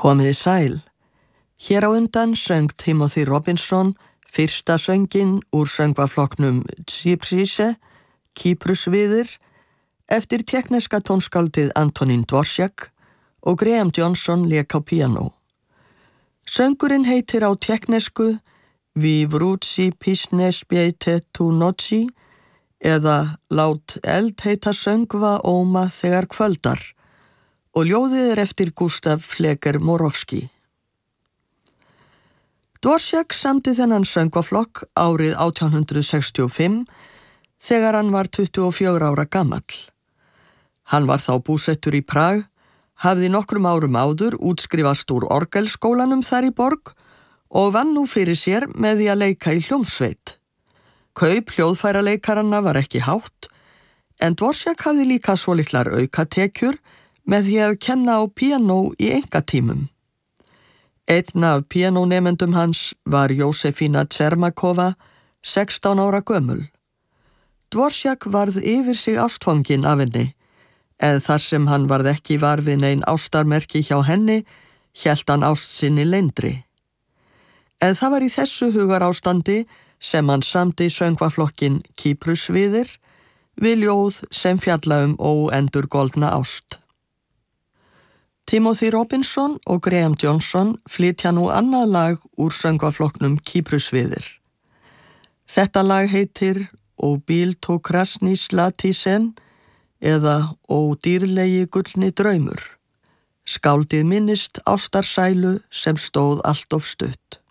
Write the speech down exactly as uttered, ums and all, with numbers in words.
Komiði sæl. Hér á undan söng Timothy Robinson fyrsta sönginn úr söngvaflokknum Cyprise, Kýprusviðir, eftir tékkneska tónskáldið Antonín Dvořák og Graham Johnson lék á píanó. Söngurinn heitir á tékknesku Vi vrúci písne spjejte tu noci eða Lát eld heita söngva óma þegar kvöldar og ljóðið er eftir Gustav Fleger Moravski. Dvořák samdi þennan söngvaflokk árið átján hundrað sextíu og fimm þegar hann var tuttugu og fjögurra ára gamall. Hann var þá búsettur í Prag, hafði nokkrum árum áður útskrifast úr orgelskólanum þar í borg og vann nú fyrir sér með því að leika í hljómsveit. Kaup hljóðfæraleikaranna var ekki hátt, en Dvořák hafði líka svolitlar aukatekjur með því að kenna á píanó í einkatímum. Einn af píanónemendum hans var Jósefína Čermakova, sextán ára gömul. Dvořák varð yfir sig ástfanginn af henni, en þar sem hann varð ekki var við nein ástarmerki hjá henni, hélt hann ást sinni leyndri. En það var í þessu hugarástandi sem hann samdi söngvaflokkin Kýprusviðir við ljóð sem fjalla um óendurgoldna ást. Timothy Robinson og Graham Johnson flytja nú annað lag úr söngvaflokknum Kýprusviðir. Þetta lag heitir Ó bíl tó krasni slatisen eða Ó dýrlegi gullni draumur. Skáldið minnist ástarsælu sem stóð allt of stutt.